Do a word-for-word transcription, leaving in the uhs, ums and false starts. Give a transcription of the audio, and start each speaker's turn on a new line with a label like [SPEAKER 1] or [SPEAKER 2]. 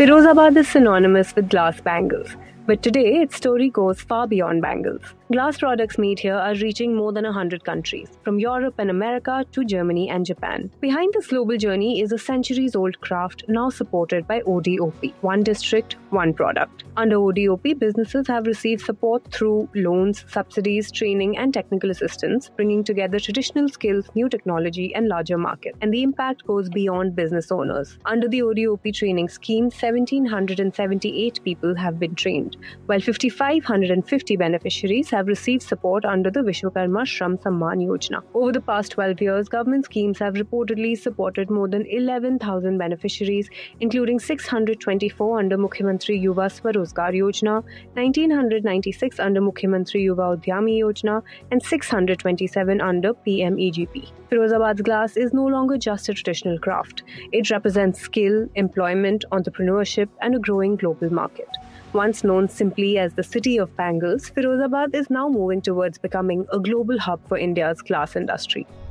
[SPEAKER 1] Firozabad is synonymous with glass bangles, but today its story goes far beyond bangles. Glass products made here are reaching more than one hundred countries, from Europe and America to Germany and Japan. Behind this global journey is a centuries-old craft now supported by O D O P, One District, One Product. Under O D O P, businesses have received support through loans, subsidies, training and technical assistance, bringing together traditional skills, new technology and larger market. And the impact goes beyond business owners. Under the O D O P training scheme, one thousand seven hundred seventy-eight people have been trained, while five thousand five hundred fifty beneficiaries have received support under the Vishwakarma Shram Samman Yojana. Over the past twelve years, government schemes have reportedly supported more than eleven thousand beneficiaries, including six hundred twenty-four under Mukhyamantri Yuva Swarozgar Yojana, one thousand nine hundred ninety-six under Mukhyamantri Yuva Udyami Yojana, and six hundred twenty-seven under P M E G P. Firozabad's glass is no longer just a traditional craft. It represents skill, employment, entrepreneurship, and a growing global market. Once known simply as the city of bangles, Firozabad is now moving towards becoming a global hub for India's glass industry.